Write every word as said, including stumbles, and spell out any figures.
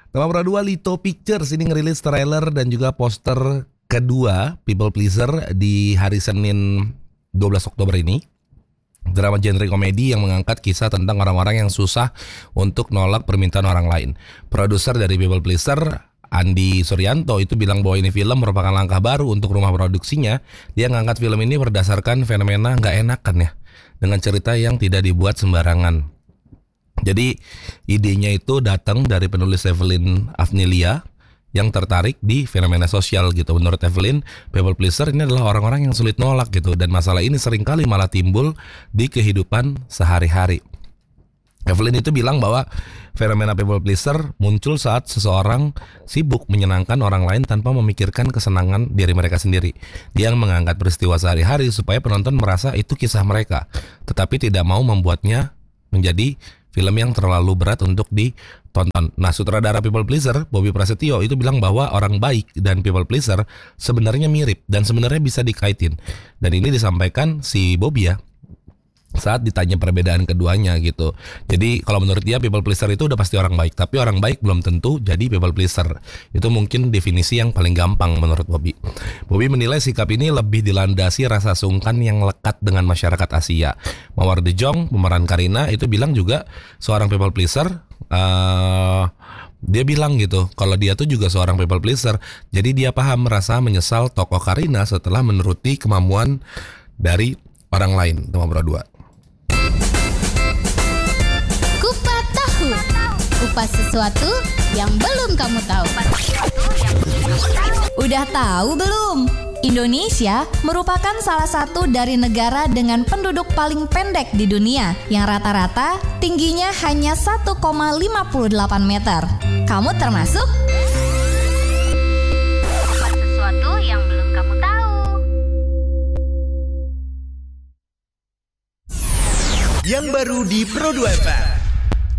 Nomor dua, Lito Pictures ini ngerilis trailer dan juga poster kedua People Pleaser di hari Senin dua belas Oktober ini. Drama genre komedi yang mengangkat kisah tentang orang-orang yang susah untuk nolak permintaan orang lain. Produser dari People Pleaser, Andi Suryanto, itu bilang bahwa ini film merupakan langkah baru untuk rumah produksinya. Dia ngangkat film ini berdasarkan fenomena gak enakan ya, dengan cerita yang tidak dibuat sembarangan. Jadi idenya itu datang dari penulis Evelyn Afnilia yang tertarik di fenomena sosial gitu. Menurut Evelyn, people pleaser ini adalah orang-orang yang sulit nolak gitu, dan masalah ini seringkali malah timbul di kehidupan sehari-hari. Evelyn itu bilang bahwa fenomena people pleaser muncul saat seseorang sibuk menyenangkan orang lain tanpa memikirkan kesenangan diri mereka sendiri. Dia mengangkat peristiwa sehari-hari supaya penonton merasa itu kisah mereka, tetapi tidak mau membuatnya menjadi film yang terlalu berat untuk ditonton. Nah, sutradara People Pleaser, Bobby Prasetyo, itu bilang bahwa orang baik dan people pleaser sebenarnya mirip dan sebenarnya bisa dikaitin. Dan ini disampaikan si Bobby ya, saat ditanya perbedaan keduanya gitu. Jadi kalau menurut dia people pleaser itu udah pasti orang baik, tapi orang baik belum tentu jadi people pleaser. Itu mungkin definisi yang paling gampang menurut Bobby. Bobby menilai sikap ini lebih dilandasi rasa sungkan yang lekat dengan masyarakat Asia. Mawar De Jong, pemeran Karina, itu bilang juga seorang people pleaser. Uh, dia bilang gitu, kalau dia tuh juga seorang people pleaser. Jadi dia paham merasa menyesal tokoh Karina setelah menuruti kemauan dari orang lain. Nomor dua. Kupas sesuatu yang belum kamu tahu. Udah tahu belum? Indonesia merupakan salah satu dari negara dengan penduduk paling pendek di dunia, yang rata-rata tingginya hanya satu koma lima delapan meter. Kamu termasuk? Kupas sesuatu yang belum kamu tahu. Yang baru di Pro dua F M.